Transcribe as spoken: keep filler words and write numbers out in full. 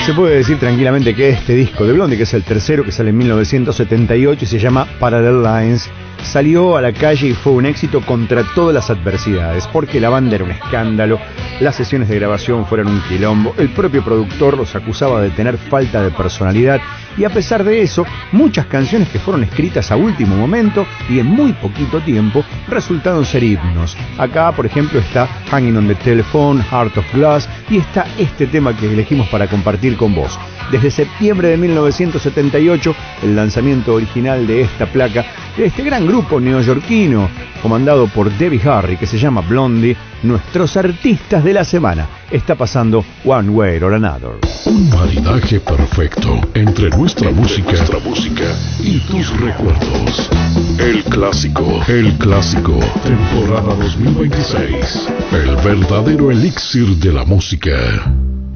Se puede decir tranquilamente que este disco de Blondie, que es el tercero, que sale en mil novecientos setenta y ocho y se llama Parallel Lines, salió a la calle y fue un éxito contra todas las adversidades, porque la banda era un escándalo, las sesiones de grabación fueron un quilombo, el propio productor los acusaba de tener falta de personalidad, y a pesar de eso, muchas canciones que fueron escritas a último momento y en muy poquito tiempo resultaron ser himnos. Acá, por ejemplo, está Hanging on the Telephone, Heart of Glass, y está este tema que elegimos para compartir con vos. Desde septiembre de mil novecientos setenta y ocho, el lanzamiento original de esta placa, de este gran grupo neoyorquino, comandado por Debbie Harry, que se llama Blondie, nuestros artistas de la semana. Está pasando One Way or Another. Un maridaje perfecto entre nuestra entre música, nuestra música y tus recuerdos. El clásico, el clásico, temporada dos mil veintiséis. El verdadero elixir de la música.